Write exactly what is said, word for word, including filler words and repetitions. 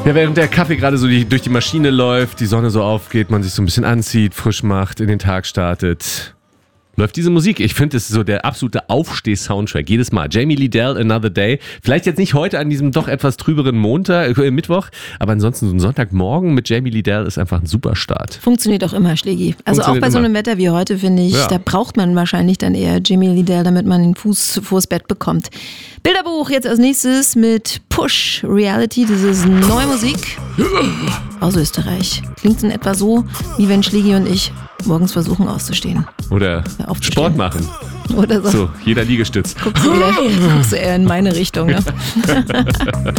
Ja, während der Kaffee gerade so die, durch die Maschine läuft, die Sonne so aufgeht, man sich so ein bisschen anzieht, frisch macht, in den Tag startet, läuft diese Musik. Ich finde, es ist so der absolute Aufsteh-Soundtrack. Jedes Mal. Jamie Lidell, Another Day. Vielleicht jetzt nicht heute an diesem doch etwas trüberen Montag, äh, Mittwoch, aber ansonsten so ein Sonntagmorgen mit Jamie Lidell ist einfach ein super Start. Funktioniert auch immer, Schlägi. Also auch bei so einem Wetter wie heute, finde ich, ja. Da braucht man wahrscheinlich dann eher Jamie Lidell, damit man den Fuß vors Bett bekommt. Bilderbuch jetzt als nächstes mit Push Reality. Das ist neue Musik aus Österreich. Klingt in etwa so, wie wenn Schlägi und ich morgens versuchen auszustehen. Oder Sport machen. Oder so. So, jeder Liegestütz. Guckst du, wieder, guckst du eher in meine Richtung, ne?